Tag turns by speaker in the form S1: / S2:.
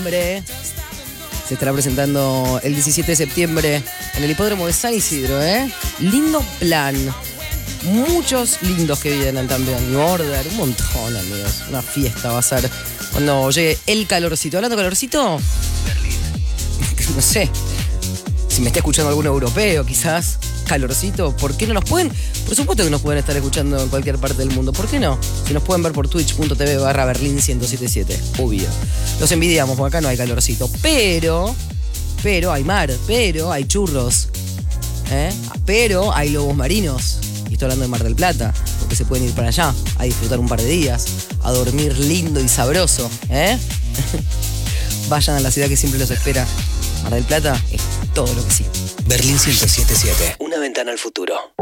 S1: septiembre. Se estará presentando el 17 de septiembre en el hipódromo de San Isidro, ¿eh? Lindo plan. Muchos lindos que vienen también. New Order, un montón, amigos. Una fiesta va a ser cuando llegue el calorcito. Hablando de calorcito, no sé, si me está escuchando algún europeo, quizás, calorcito, ¿por qué no nos pueden? Por supuesto que nos pueden estar escuchando en cualquier parte del mundo. ¿Por qué no? Si nos pueden ver por twitch.tv/Berlín1077, obvio. Los envidiamos, porque acá no hay calorcito. Pero hay mar, pero hay churros, pero hay lobos marinos. Y estoy hablando de Mar del Plata, porque se pueden ir para allá a disfrutar un par de días, a dormir lindo y sabroso, Vayan a la ciudad que siempre los espera. Mar del Plata es todo lo que sí.
S2: Berlín 1077, una ventana al futuro.